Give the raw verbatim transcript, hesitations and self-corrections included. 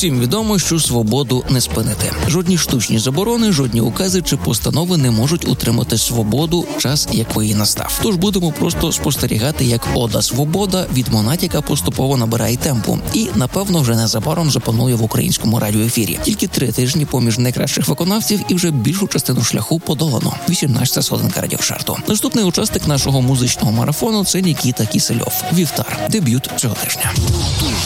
Всім відомо, що свободу не спинити. Жодні штучні заборони, жодні укази чи постанови не можуть утримати свободу, час якої настав. Тож будемо просто спостерігати, як ода «Свобода» від Монатіка поступово набирає темпу і, напевно, вже незабаром запанує в українському радіоефірі. Тільки три тижні поміж найкращих виконавців і вже більшу частину шляху подолано. вісімнадцята сходинка радіошарту. Наступний учасник нашого музичного марафону – це Нікіта Кісельов. «Вівтар» – дебют цього тижня.